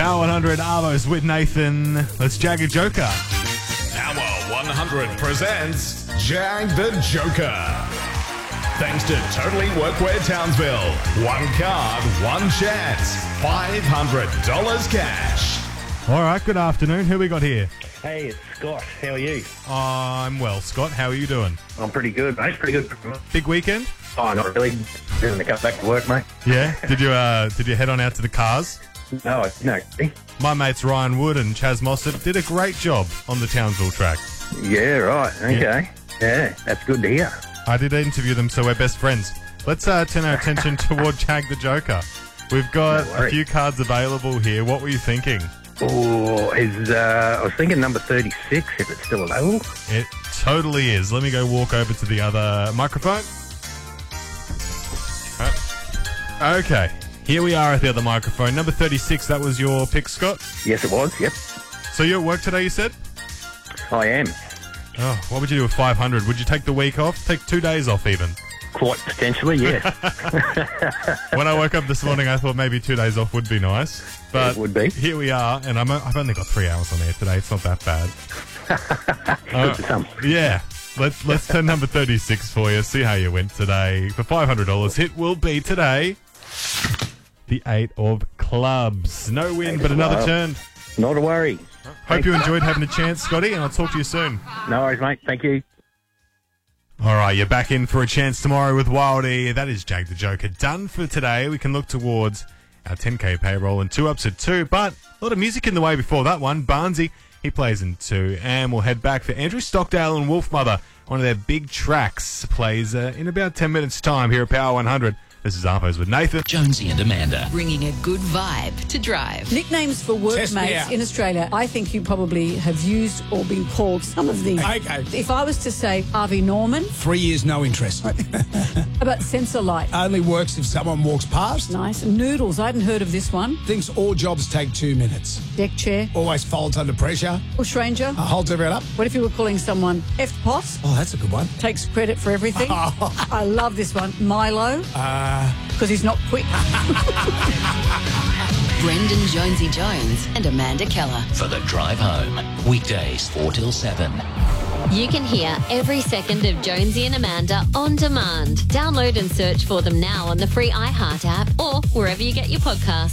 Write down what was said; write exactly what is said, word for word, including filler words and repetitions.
Power one hundred Arvos with Nathan. Let's jag a joker. Power one hundred presents Jag the Joker. Thanks to Totally Workwear Townsville. One card, one chance. five hundred dollars cash. All right, good afternoon. Who we got here? Hey, it's Scott. How are you? I'm well, Scott. How are you doing? I'm pretty good, mate. Pretty good. Big weekend? Oh, not really. Going to come back to work, mate. Yeah? Did you uh, did you head on out to the cars? No, no. My mates Ryan Wood and Chaz Mossad did a great job on the Townsville track. Yeah, right. Okay. Yeah, that's good to hear. I did interview them, so we're best friends. Let's uh, turn our attention toward Jag the Joker. We've got No a worries. few cards available here. What were you thinking? Oh, is uh, I was thinking number thirty-six, if it's still available. It totally is. Let me go walk over to the other microphone. Uh, Okay, here we are at the other microphone. Number thirty-six, that was your pick, Scott? Yes, it was. Yep, So you're at work today, you said? I am. Oh, what would you do with five hundred? Would you take the week off? Take two days off even? Quite potentially, yes. When I woke up this morning, I thought maybe two days off would be nice. But It would be. here we are, and I'm, I've only got three hours on air today. It's not that bad. Good for some. Yeah. Let's let's turn number thirty-six for you. See how you went today. For five hundred dollars, hit will be today the eight of clubs. No win, but another Wow. turn. Not a worry. Hope you enjoyed having a chance, Scotty, and I'll talk to you soon. No worries, mate. Thank you. All right, you're back in for a chance tomorrow with Wildy. That is Jag the Joker done for today. We can look towards our ten K payroll and two ups at two, but a lot of music in the way before that one. Barnsey, he plays in two, and we'll head back for Andrew Stockdale and Wolfmother. One of their big tracks plays uh, in about ten minutes' time here at Power one hundred. This is Arvos with Nathan. Jonesy and Amanda. Bringing a good vibe to drive. Nicknames for workmates in Australia. I think you probably have used or been called some of these. Okay. If I was to say Harvey Norman, Three years, no interest. how about Sensor Light? Only works if someone walks past. Nice. Noodles. I hadn't heard of this one. Thinks all jobs take two minutes. Deck chair. Always folds under pressure. Bushranger. Uh, holds everyone up. What if you were calling someone F-Pot? Oh, that's a good one. Takes credit for everything. I love this one. Milo. Uh, Because he's not quick. Brendan Jonesy Jones and Amanda Keller. For the drive home. Weekdays four till seven. You can hear every second of Jonesy and Amanda on demand. Download and search for them now on the free iHeart app or wherever you get your podcasts.